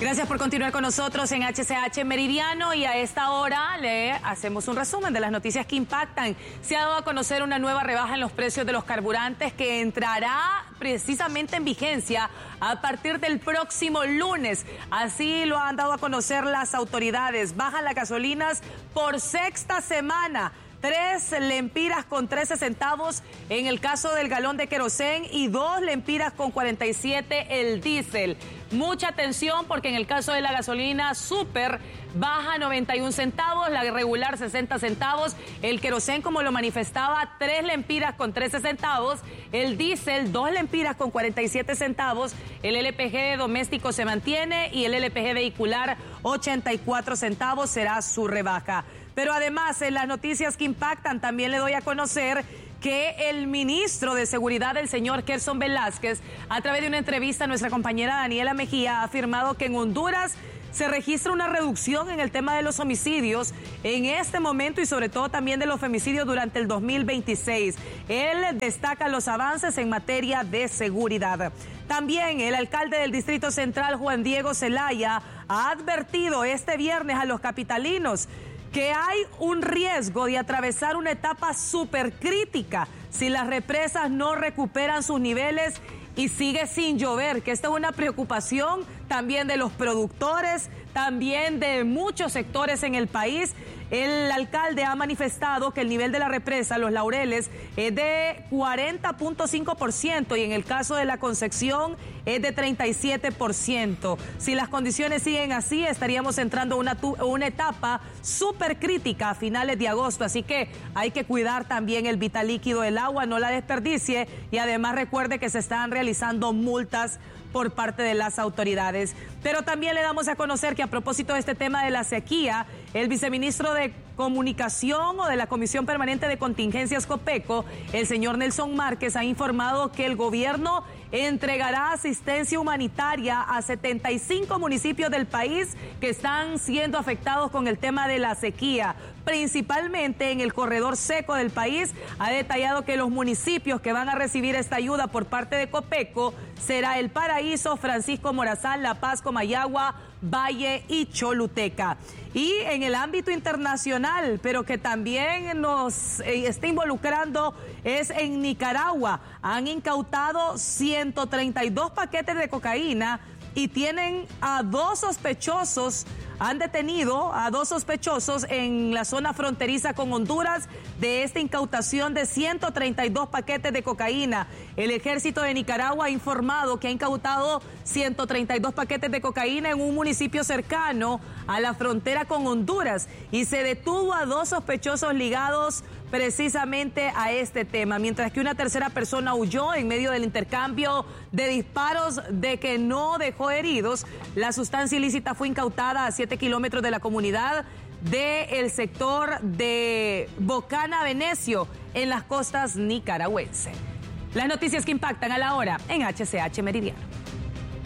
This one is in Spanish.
Gracias por continuar con nosotros en HCH Meridiano y a esta hora le hacemos un resumen de las noticias que impactan. Se ha dado a conocer una nueva rebaja en los precios de los carburantes que entrará precisamente en vigencia a partir del próximo lunes. Así lo han dado a conocer las autoridades. Bajan las gasolinas por sexta semana. 3 lempiras con 13 centavos en el caso del galón de querosén y 2 lempiras con 47 el diésel. Mucha atención porque en el caso de la gasolina super baja 91 centavos, la regular 60 centavos, el querosén como lo manifestaba 3 lempiras con 13 centavos, el diésel 2 lempiras con 47 centavos, el LPG doméstico se mantiene y el LPG vehicular 84 centavos será su rebaja. Pero además, en las noticias que impactan, también le doy a conocer que el ministro de Seguridad, el señor Gerson Velázquez, a través de una entrevista a nuestra compañera Daniela Mejía, ha afirmado que en Honduras se registra una reducción en el tema de los homicidios en este momento y sobre todo también de los femicidios durante el 2026. Él destaca los avances en materia de seguridad. También el alcalde del Distrito Central, Juan Diego Zelaya, ha advertido este viernes a los capitalinos que hay un riesgo de atravesar una etapa supercrítica si las represas no recuperan sus niveles y sigue sin llover, que esta es una preocupación también de los productores, también de muchos sectores en el país. El alcalde ha manifestado que el nivel de la represa Los Laureles es de 40.5% y en el caso de la Concepción es de 37%. Si las condiciones siguen así, estaríamos entrando a una etapa súper crítica a finales de agosto. Así que hay que cuidar también el vital líquido del agua, no la desperdicie y además recuerde que se están realizando multas por parte de las autoridades. Pero también le damos a conocer que a propósito de este tema de la sequía, el viceministro de Comunicación o de la Comisión Permanente de Contingencias COPECO, el señor Nelson Márquez, ha informado que el gobierno entregará asistencia humanitaria a 75 municipios del país que están siendo afectados con el tema de la sequía, principalmente en el corredor seco del país. Ha detallado que los municipios que van a recibir esta ayuda por parte de COPECO será El Paraíso, Francisco Morazán, La Paz, Comayagua, Valle y Choluteca. Y en el ámbito internacional, pero que también nos está involucrando, es en Nicaragua. Han incautado 132 paquetes de cocaína y tienen a 2 sospechosos, han detenido a 2 sospechosos en la zona fronteriza con Honduras de esta incautación de 132 paquetes de cocaína. El ejército de Nicaragua ha informado que ha incautado 132 paquetes de cocaína en un municipio cercano a la frontera con Honduras y se detuvo a 2 sospechosos ligados precisamente a este tema, mientras que una tercera persona huyó en medio del intercambio de disparos de que no dejó heridos. La sustancia ilícita fue incautada a 7 kilómetros de la comunidad del sector de Bocana Venecio en las costas nicaragüenses. Las noticias que impactan a la hora en HCH Meridiano.